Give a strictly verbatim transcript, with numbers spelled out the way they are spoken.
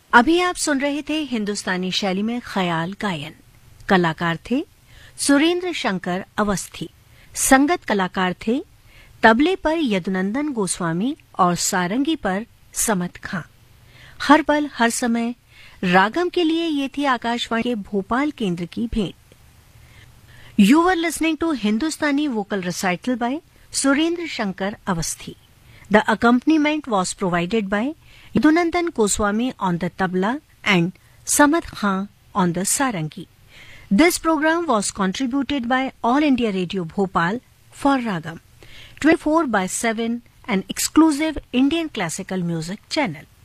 अभी आप सुन रहे थे हिंदुस्तानी शैली में ख्याल गायन। कलाकार थे सुरेंद्र शंकर अवस्थी। संगत कलाकार थे तबले पर यदुनंदन गोस्वामी और सारंगी पर समत खां। हर पल हर समय रागम के लिए ये थी आकाशवाणी के भोपाल केंद्र की भेंट। You were listening to Hindustani vocal recital bye Surendra Shankar Awasthi. The accompaniment was provided by Yadunandan Goswami on the tabla and Samad Khan on the sarangi. This program was contributed by All India Radio Bhopal for Ragam, twenty-four by seven, an exclusive Indian classical music channel.